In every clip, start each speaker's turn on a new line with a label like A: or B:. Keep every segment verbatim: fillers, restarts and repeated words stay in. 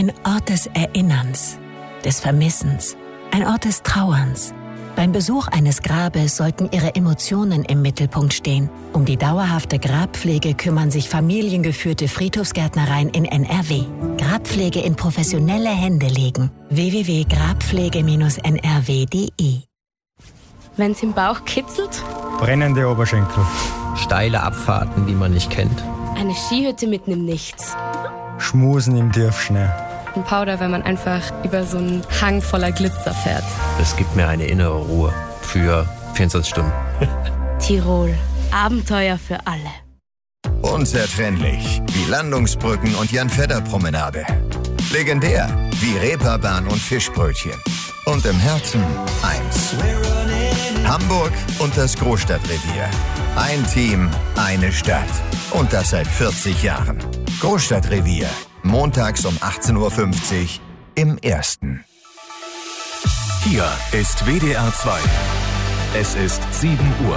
A: Ein Ort des Erinnerns, des Vermissens, ein Ort des Trauerns. Beim Besuch eines Grabes sollten Ihre Emotionen im Mittelpunkt stehen. Um die dauerhafte Grabpflege kümmern sich familiengeführte Friedhofsgärtnereien in N R W. Grabpflege in professionelle Hände legen. w w w punkt grabpflege N R W punkt d e.
B: Wenn's im Bauch kitzelt?
C: Brennende Oberschenkel.
D: Steile Abfahrten, die man nicht kennt.
B: Eine Skihütte mitten im Nichts.
C: Schmusen im Tiefschnee.
B: Ein Powder, wenn man einfach über so einen Hang voller Glitzer fährt.
D: Es gibt mir eine innere Ruhe für vierundzwanzig Stunden.
B: Tirol. Abenteuer für alle.
E: Unzertrennlich wie Landungsbrücken und Jan-Fedder-Promenade. Legendär wie Reeperbahn und Fischbrötchen. Und im Herzen eins. Hamburg und das Großstadtrevier. Ein Team, eine Stadt. Und das seit vierzig Jahren. Großstadtrevier. Montags um achtzehn Uhr fünfzig im Ersten.
F: Hier ist W D R zwei. Es ist sieben Uhr.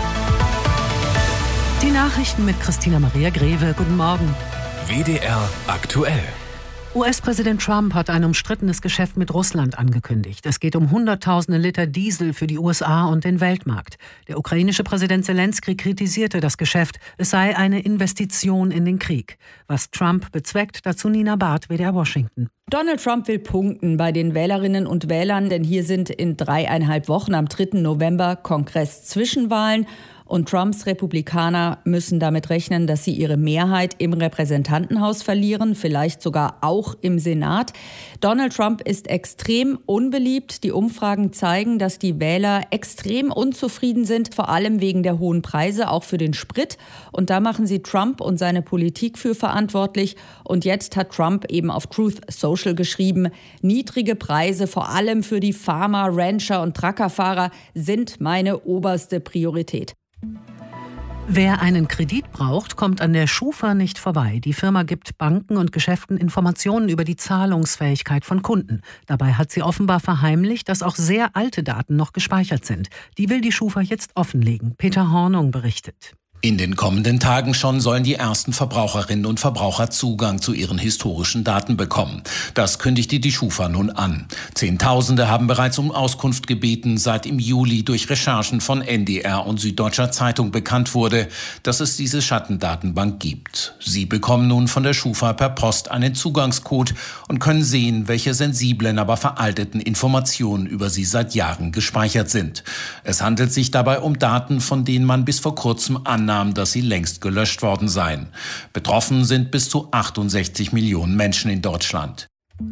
G: Die Nachrichten mit Christina Maria Greve. Guten Morgen.
F: W D R aktuell.
G: U S-Präsident Trump hat ein umstrittenes Geschäft mit Russland angekündigt. Es geht um Hunderttausende Liter Diesel für die U S A und den Weltmarkt. Der ukrainische Präsident Selenskyj kritisierte das Geschäft. Es sei eine Investition in den Krieg. Was Trump bezweckt, dazu Nina Barth, W D R Washington.
H: Donald Trump will punkten bei den Wählerinnen und Wählern, denn hier sind in dreieinhalb Wochen am dritten November Kongress-Zwischenwahlen. Und Trumps Republikaner müssen damit rechnen, dass sie ihre Mehrheit im Repräsentantenhaus verlieren, vielleicht sogar auch im Senat. Donald Trump ist extrem unbeliebt. Die Umfragen zeigen, dass die Wähler extrem unzufrieden sind, vor allem wegen der hohen Preise, auch für den Sprit. Und da machen sie Trump und seine Politik für verantwortlich. Und jetzt hat Trump eben auf Truth Social geschrieben, niedrige Preise, vor allem für die Farmer, Rancher und Truckerfahrer, sind meine oberste Priorität.
G: Wer einen Kredit braucht, kommt an der Schufa nicht vorbei. Die Firma gibt Banken und Geschäften Informationen über die Zahlungsfähigkeit von Kunden. Dabei hat sie offenbar verheimlicht, dass auch sehr alte Daten noch gespeichert sind. Die will die Schufa jetzt offenlegen. Peter Hornung berichtet.
I: In den kommenden Tagen schon sollen die ersten Verbraucherinnen und Verbraucher Zugang zu ihren historischen Daten bekommen. Das kündigte die Schufa nun an. Zehntausende haben bereits um Auskunft gebeten, seit im Juli durch Recherchen von N D R und Süddeutscher Zeitung bekannt wurde, dass es diese Schattendatenbank gibt. Sie bekommen nun von der Schufa per Post einen Zugangscode und können sehen, welche sensiblen, aber veralteten Informationen über sie seit Jahren gespeichert sind. Es handelt sich dabei um Daten, von denen man bis vor kurzem an dass sie längst gelöscht worden seien. Betroffen sind bis zu achtundsechzig Millionen Menschen in Deutschland.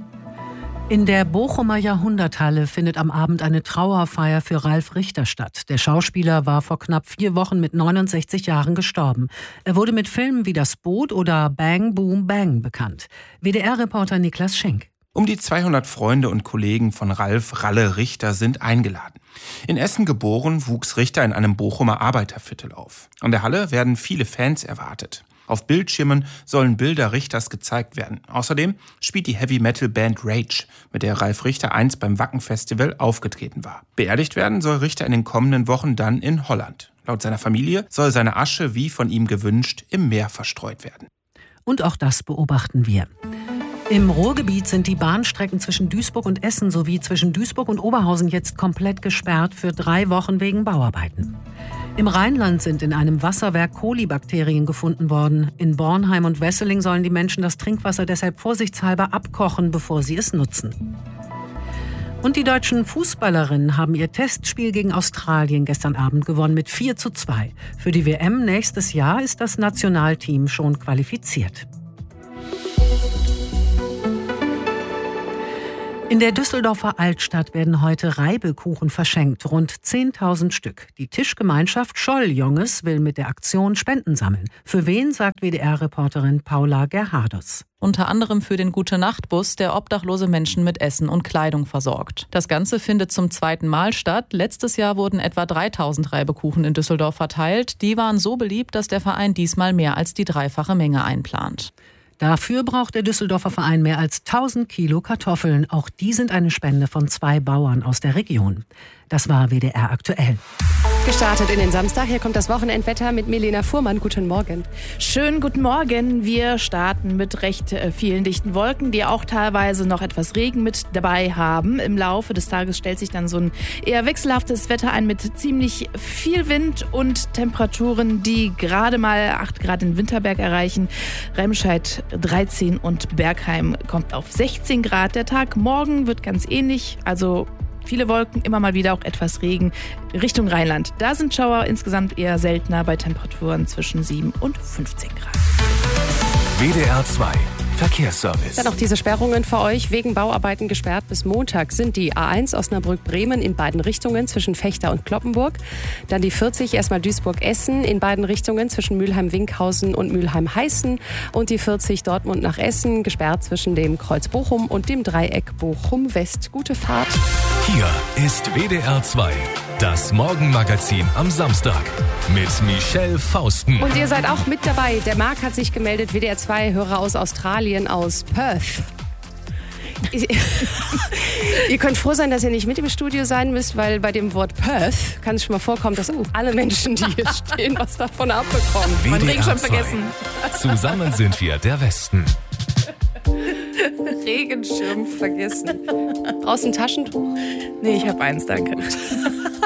G: In der Bochumer Jahrhunderthalle findet am Abend eine Trauerfeier für Ralf Richter statt. Der Schauspieler war vor knapp vier Wochen mit neunundsechzig Jahren gestorben. Er wurde mit Filmen wie Das Boot oder Bang Boom Bang bekannt. W D R-Reporter Niklas Schenk.
J: Um die zweihundert Freunde und Kollegen von Ralf Ralle Richter sind eingeladen. In Essen geboren, wuchs Richter in einem Bochumer Arbeiterviertel auf. An der Halle werden viele Fans erwartet. Auf Bildschirmen sollen Bilder Richters gezeigt werden. Außerdem spielt die Heavy-Metal-Band Rage, mit der Ralf Richter einst beim Wacken-Festival aufgetreten war. Beerdigt werden soll Richter in den kommenden Wochen dann in Holland. Laut seiner Familie soll seine Asche, wie von ihm gewünscht, im Meer verstreut werden.
G: Und auch das beobachten wir. Im Ruhrgebiet sind die Bahnstrecken zwischen Duisburg und Essen sowie zwischen Duisburg und Oberhausen jetzt komplett gesperrt für drei Wochen wegen Bauarbeiten. Im Rheinland sind in einem Wasserwerk Kolibakterien gefunden worden. In Bornheim und Wesseling sollen die Menschen das Trinkwasser deshalb vorsichtshalber abkochen, bevor sie es nutzen. Und die deutschen Fußballerinnen haben ihr Testspiel gegen Australien gestern Abend gewonnen mit vier zu zwei. Für die W M nächstes Jahr ist das Nationalteam schon qualifiziert. In der Düsseldorfer Altstadt werden heute Reibekuchen verschenkt, rund zehntausend Stück. Die Tischgemeinschaft Scholl-Jonges will mit der Aktion Spenden sammeln. Für wen, sagt W D R-Reporterin Paula Gerhardus.
K: Unter anderem für den Gute-Nacht-Bus, der obdachlose Menschen mit Essen und Kleidung versorgt. Das Ganze findet zum zweiten Mal statt. Letztes Jahr wurden etwa dreitausend Reibekuchen in Düsseldorf verteilt. Die waren so beliebt, dass der Verein diesmal mehr als die dreifache Menge einplant.
G: Dafür braucht der Düsseldorfer Verein mehr als tausend Kilo Kartoffeln. Auch die sind eine Spende von zwei Bauern aus der Region. Das war W D R aktuell.
L: gestartet in den Samstag. Hier kommt das Wochenendwetter mit Milena Fuhrmann. Guten Morgen.
M: Schönen guten Morgen. Wir starten mit recht vielen dichten Wolken, die auch teilweise noch etwas Regen mit dabei haben. Im Laufe des Tages stellt sich dann so ein eher wechselhaftes Wetter ein mit ziemlich viel Wind und Temperaturen, die gerade mal acht Grad in Winterberg erreichen. Remscheid dreizehn und Bergheim kommt auf sechzehn Grad. Der Tag morgen wird ganz ähnlich, also viele Wolken, immer mal wieder auch etwas Regen Richtung Rheinland. Da sind Schauer insgesamt eher seltener bei Temperaturen zwischen sieben und fünfzehn Grad.
F: W D R zwei Verkehrsservice.
L: Dann noch diese Sperrungen für euch. Wegen Bauarbeiten gesperrt bis Montag sind die A eins Osnabrück-Bremen in beiden Richtungen zwischen Vechta und Cloppenburg. Dann die vierzig erstmal Duisburg-Essen in beiden Richtungen zwischen Mülheim-Winkhausen und Mülheim-Heißen. Und die vierzig Dortmund nach Essen gesperrt zwischen dem Kreuz Bochum und dem Dreieck Bochum-West. Gute Fahrt.
F: Hier ist W D R zwei, das Morgenmagazin am Samstag mit Michelle Fausten.
L: Und ihr seid auch mit dabei. Der Marc hat sich gemeldet, W D R zwei Hörer aus Australien, aus Perth. Ihr könnt froh sein, dass ihr nicht mit im Studio sein müsst, weil bei dem Wort Perth kann es schon mal vorkommen, dass alle Menschen, die hier stehen, was davon abbekommen.
F: Man Regen schon vergessen. Zusammen sind wir der Westen.
L: Regenschirm vergessen. Brauchst du ein Taschentuch?
M: Nee, ich habe eins, danke.